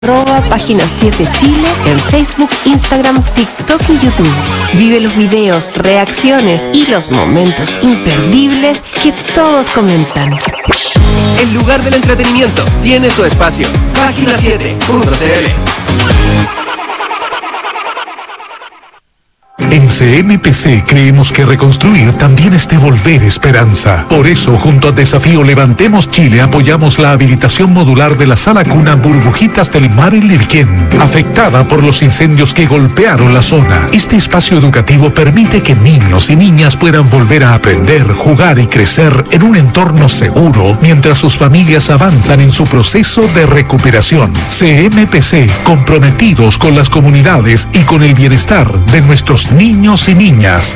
Página 7 Chile en Facebook, Instagram, TikTok y YouTube. Vive los videos, reacciones y los momentos imperdibles que todos comentan. El lugar del entretenimiento tiene su espacio. Página7.cl. En CMPC creemos que reconstruir también es devolver esperanza. Por eso, junto a Desafío Levantemos Chile, apoyamos la habilitación modular de la sala cuna Burbujitas del Mar en Lirquén, afectada por los incendios que golpearon la zona. Este espacio educativo permite que niños y niñas puedan volver a aprender, jugar y crecer en un entorno seguro, mientras sus familias avanzan en su proceso de recuperación. CMPC, comprometidos con las comunidades y con el bienestar de nuestros niños y niñas.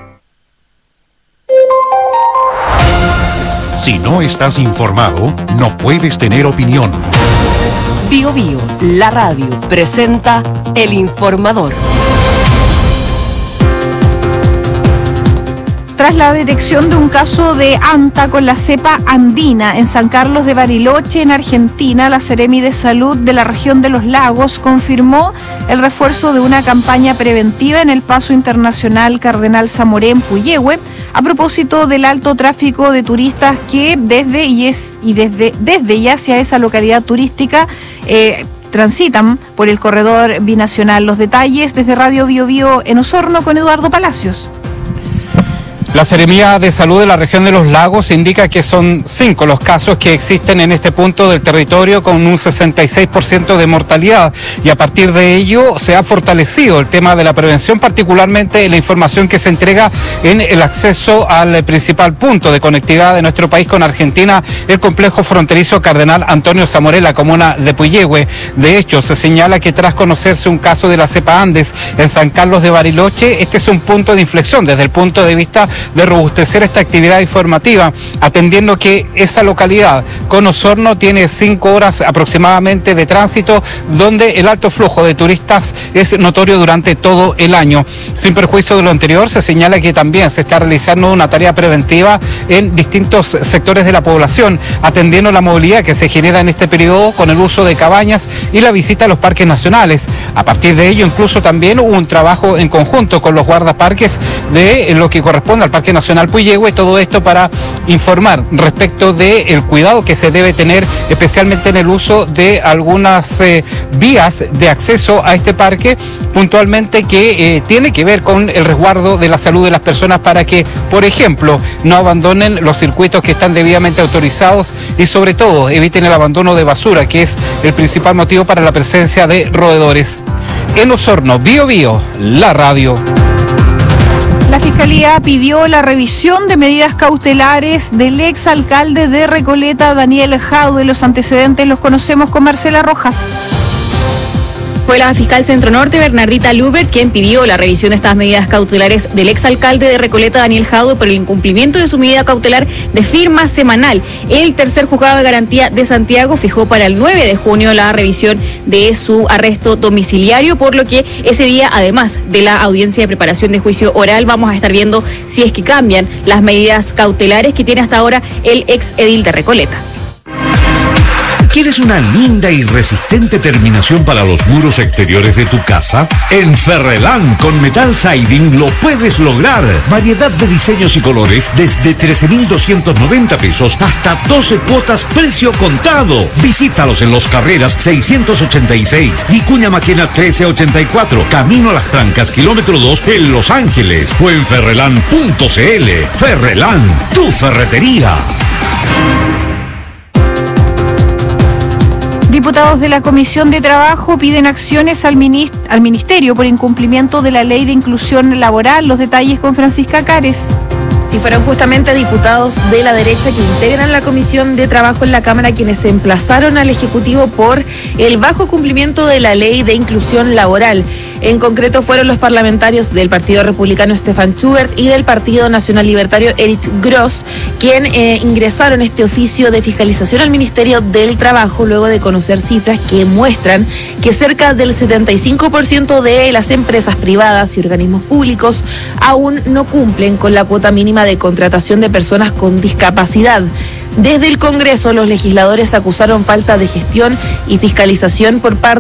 Si no estás informado, no puedes tener opinión. Bio Bio, la radio, presenta El Informador. Tras la detección de un caso de anta con la cepa andina en San Carlos de Bariloche, en Argentina, la Seremi de Salud de la región de Los Lagos confirmó el refuerzo de una campaña preventiva en el paso internacional Cardenal Zamoré en Puyehue, a propósito del alto tráfico de turistas que desde y hacia esa localidad turística transitan por el corredor binacional. Los detalles desde Radio Bio Bio en Osorno con Eduardo Palacios. La Seremía de Salud de la región de Los Lagos indica que son 5 los casos que existen en este punto del territorio, con un 66% de mortalidad, y a partir de ello se ha fortalecido el tema de la prevención, particularmente la información que se entrega en el acceso al principal punto de conectividad de nuestro país con Argentina, el complejo fronterizo Cardenal Antonio Zamoré, la comuna de Puyehue. De hecho, se señala que tras conocerse un caso de la cepa Andes en San Carlos de Bariloche, este es un punto de inflexión desde el punto de vista de robustecer esta actividad informativa, atendiendo que esa localidad con Osorno tiene 5 horas aproximadamente de tránsito, donde el alto flujo de turistas es notorio durante todo el año. Sin perjuicio de lo anterior, se señala que también se está realizando una tarea preventiva en distintos sectores de la población, atendiendo la movilidad que se genera en este periodo con el uso de cabañas y la visita a los parques nacionales. A partir de ello, incluso también hubo un trabajo en conjunto con los guardaparques de lo que corresponde al Parque Nacional Puyehue, todo esto para informar respecto del cuidado que se debe tener, especialmente en el uso de algunas vías de acceso a este parque, puntualmente que tiene que ver con el resguardo de la salud de las personas, para que, por ejemplo, no abandonen los circuitos que están debidamente autorizados y sobre todo eviten el abandono de basura, que es el principal motivo para la presencia de roedores. En Osorno, Bio Bio, la radio. La Fiscalía pidió la revisión de medidas cautelares del exalcalde de Recoleta, Daniel Jadue. Los antecedentes los conocemos con Marcela Rojas. Fue la fiscal Centro Norte, Bernardita Lubert, quien pidió la revisión de estas medidas cautelares del exalcalde de Recoleta, Daniel Jadue, por el incumplimiento de su medida cautelar de firma semanal. El tercer juzgado de garantía de Santiago fijó para el 9 de junio la revisión de su arresto domiciliario, por lo que ese día, además de la audiencia de preparación de juicio oral, vamos a estar viendo si es que cambian las medidas cautelares que tiene hasta ahora el ex edil de Recoleta. ¿Quieres una linda y resistente terminación para los muros exteriores de tu casa? En Ferrelán con Metal Siding lo puedes lograr. Variedad de diseños y colores desde 13,290 pesos hasta 12 cuotas precio contado. Visítalos en Los Carreras 686, Vicuña Maquena 1384, Camino a Las Trancas, kilómetro 2 en Los Ángeles, o en ferrelán.cl. Ferrelán, tu ferretería. Diputados de la Comisión de Trabajo piden acciones al Ministerio por incumplimiento de la Ley de Inclusión Laboral. Los detalles con Francisca Cares. Si fueron justamente diputados de la derecha que integran la Comisión de Trabajo en la Cámara quienes se emplazaron al Ejecutivo por el bajo cumplimiento de la Ley de Inclusión Laboral. En concreto fueron los parlamentarios del Partido Republicano Stefan Schubert y del Partido Nacional Libertario Erich Gross, quien ingresaron este oficio de fiscalización al Ministerio del Trabajo luego de conocer cifras que muestran que cerca del 75% de las empresas privadas y organismos públicos aún no cumplen con la cuota mínima forma de contratación de personas con discapacidad. Desde el Congreso, los legisladores acusaron falta de gestión y fiscalización por parte